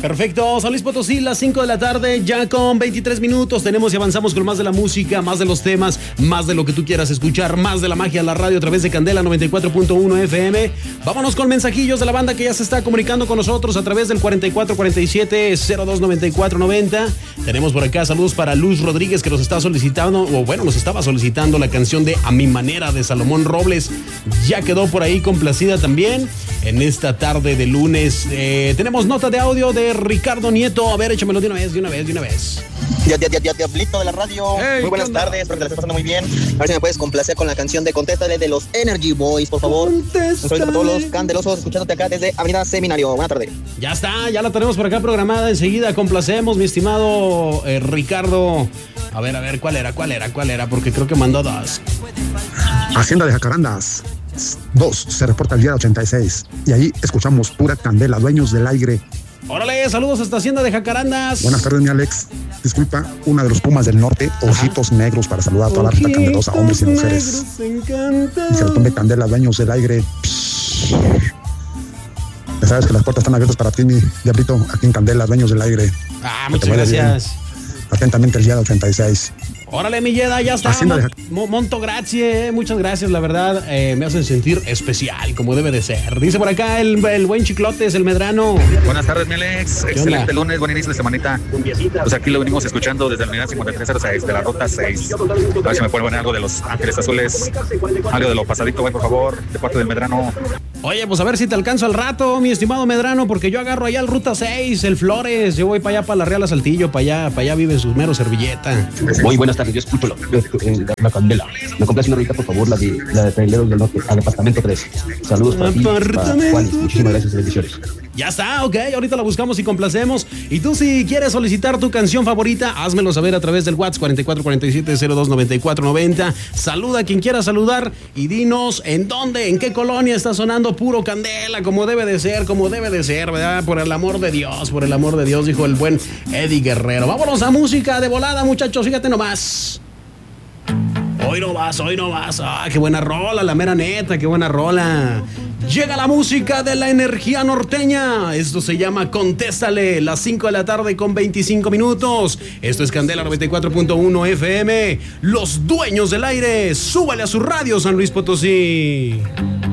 Perfecto, San Luis Potosí, las 5 de la tarde, ya con 23 minutos. Tenemos y avanzamos con más de la música, más de los temas, más de lo que tú quieras escuchar, más de la magia de la radio a través de Candela 94.1 FM. Vámonos con mensajillos de la banda que ya se está comunicando con nosotros a través del 4447-029490. Tenemos por acá saludos para Luz Rodríguez, que nos está solicitando, o bueno, nos estaba solicitando la canción de A Mi Manera de Salomón Robles. Ya quedó por ahí complacida también en esta tarde de lunes. Tenemos nota de audio de Ricardo Nieto. A ver, échamelo de una vez. Diablito de la radio. Hey, muy buenas tardes, espero que la estés pasando muy bien. A ver si me puedes complacer con la canción de Contéstale de los Energy Boys, por favor. Contéstale. Un saludo para todos los candelosos escuchándote acá desde Avenida Seminario. Buenas tardes. Ya está, ya la tenemos por acá programada. Enseguida complacemos, mi estimado Ricardo. A ver, ¿cuál era? Porque creo que mandó dos. Hacienda de Jacarandas 2 se reporta el día 86 y ahí escuchamos pura candela, dueños del aire. Órale, saludos hasta Hacienda de Jacarandas. Buenas tardes, mi Alex. Disculpa, una de los Pumas del Norte, ojitos negros, para saludar a toda la rita candelosa, hombres y mujeres. Y se reponde candela, dueños del aire. Ya sabes que las puertas están abiertas para ti, mi diablito, aquí en Candela, dueños del aire. Muchas gracias. Bien. Atentamente el día 86. Órale, mi Yeda, ya está. Monto grazie, muchas gracias, la verdad. Me hacen sentir especial, como debe de ser. Dice por acá el buen Chiclotes, el Medrano. Buenas tardes, mi Alex. Excelente lunes, buen inicio de semanita. Pues aquí lo venimos escuchando desde el Unidad 5306, de la Ruta 6. A ver si me pueden poner algo de Los Ángeles Azules, algo de lo pasadito, por favor, de parte del Medrano. Oye, pues a ver si te alcanzo al rato, mi estimado Medrano, porque yo agarro allá el Ruta 6, el Flores. Yo voy para allá, para la Real Saltillo, para allá vive su mero servilleta. Muy buenas tardes, yo escucho la Candela. Me complace una ahorita, por favor, la de Traileros del Norte, al Departamento 3. Saludos para ti, para Juan. Muchísimas gracias y bendiciones. Ya está, ok, ahorita la buscamos y complacemos. Y tú, si quieres solicitar tu canción favorita, házmelo saber a través del WhatsApp 4447-029490. Saluda a quien quiera saludar y dinos en dónde, en qué colonia está sonando puro candela, como debe de ser, ¿verdad? Por el amor de Dios, dijo el buen Eddie Guerrero. Vámonos a música de volada, muchachos, fíjate nomás. Hoy no vas. Qué buena rola, la mera neta, qué buena rola. Llega la música de la energía norteña. Esto se llama Contéstale, las 5 de la tarde con 25 minutos. Esto es Candela 94.1 FM. Los dueños del aire. Súbale a su radio, San Luis Potosí.